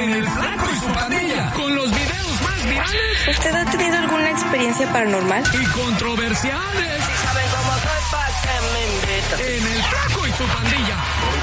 en El Flaco y su Pandilla, con los videos más virales. ¿Usted ha tenido alguna experiencia paranormal? Y controversiales. Si saben cómo soy, ¿pa' qué me invitan? En El Flaco y su Pandilla.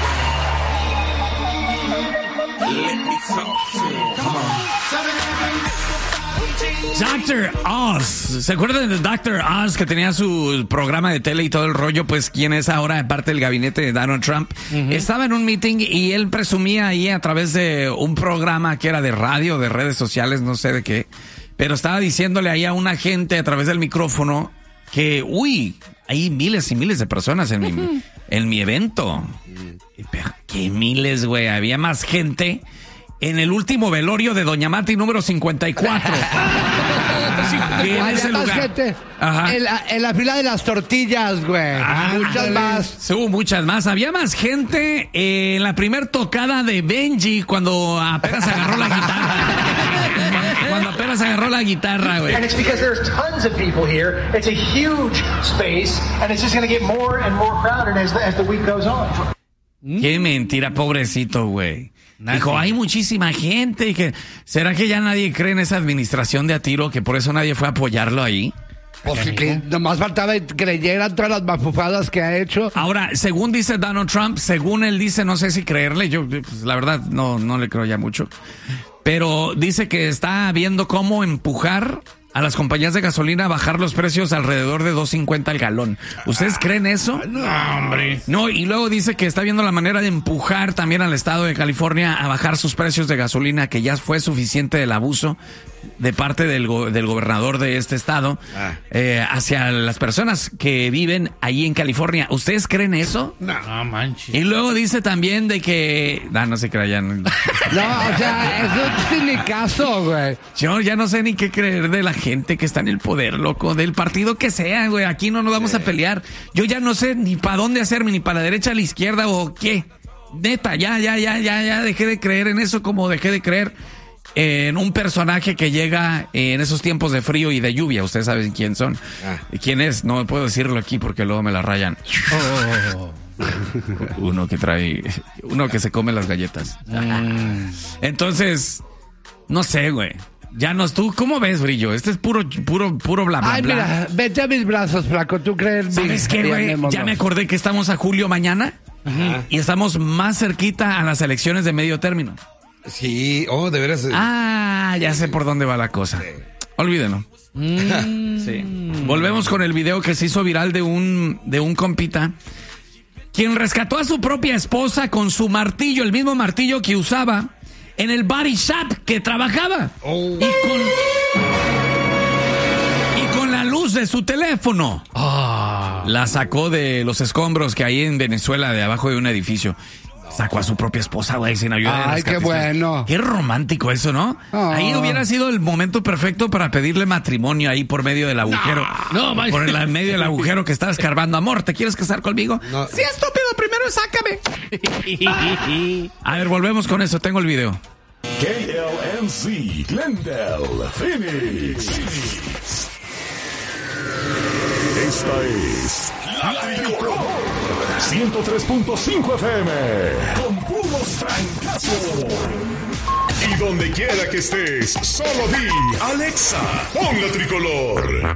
Dr. Oz, ¿se acuerdan de Dr. Oz que tenía su programa de tele y todo el rollo? Pues quien es ahora parte del gabinete de Donald Trump. Estaba en un meeting y él presumía ahí a través de un programa que era de radio, de redes sociales, no sé de qué, pero estaba diciéndole ahí a una gente a través del micrófono que, hay miles y miles de personas en mi evento. Pero qué miles, güey, había más gente en el último velorio de Doña Mati número 54. En ese lugar. Gente en la fila de las tortillas, güey. Muchas más. Hubo muchas más. Había más gente en la primer tocada de Benji cuando apenas agarró la guitarra. Güey. And it's because there's tons of people here. It's a huge space, and it's just going to get more and more crowded as the week goes on. Qué mentira, pobrecito, güey. Dijo, hay muchísima gente y que ¿será que ya nadie cree en esa administración de a tiro, que por eso nadie fue a apoyarlo ahí? Pues que nomás faltaba que creyeran todas las mafufadas que ha hecho. Ahora, según dice Donald Trump, según él dice, no sé si creerle, yo pues, la verdad no le creo ya mucho, pero dice que está viendo cómo empujar a las compañías de gasolina a bajar los precios alrededor de $2.50 al galón. ¿Ustedes creen eso? No, hombre. No, y luego dice que está viendo la manera de empujar también al estado de California a bajar sus precios de gasolina, que ya fue suficiente del abuso de parte del gobernador de este estado hacia las personas que viven ahí en California. ¿Ustedes creen eso? No manches. Y luego dice también de que... no se crean. No, o sea, eso es ni caso, güey. Yo ya no sé ni qué creer de la gente que está en el poder, loco, del partido que sea, güey. Aquí no nos vamos a pelear. Yo ya no sé ni para dónde hacerme, ni para la derecha, a la izquierda o qué. Neta, ya dejé de creer en eso, como dejé de creer en un personaje que llega en esos tiempos de frío y de lluvia. Ustedes saben quién son. ¿Quién es? No puedo decirlo aquí porque luego me la rayan. Uno que se come las galletas. Entonces, no sé, güey. Ya no, tú, ¿cómo ves, Brillo? Este es puro bla, bla, Ay, bla. mira, vete a mis brazos, flaco. ¿Tú crees? ¿Sabes qué, güey? Ya me acordé que estamos a julio mañana y estamos más cerquita a las elecciones de medio término. Sí, de veras. Ya sé por dónde va la cosa. Olvídenlo. Sí. Volvemos con el video que se hizo viral de un compita quien rescató a su propia esposa con su martillo, el mismo martillo que usaba en el body shop que trabajaba. Y con la luz de su teléfono. La sacó de los escombros que hay en Venezuela, de abajo de un edificio. Sacó a su propia esposa, güey, sin ayuda de rescatistas. Qué bueno. Qué romántico eso, ¿no? Ahí hubiera sido el momento perfecto para pedirle matrimonio ahí por medio del agujero. Por el medio del agujero que estaba escarbando. Amor, ¿te quieres casar conmigo? No. Sí, estúpido, primero sácame. A ver, volvemos con eso, tengo el video. KLMC, Glendale, Phoenix. Esta es La Tricolor 103.5 FM con puros francazos. Y donde quiera que estés, solo di Alexa, pon La Tricolor.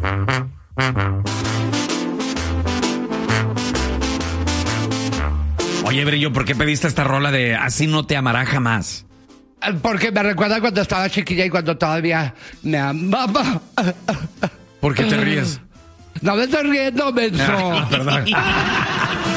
Oye, Brillo, ¿por qué pediste esta rola de Así no te amará jamás? Porque me recuerda cuando estaba chiquilla y cuando todavía me amaba. ¿Por qué te ríes? No me estoy riendo, menso. Perdón.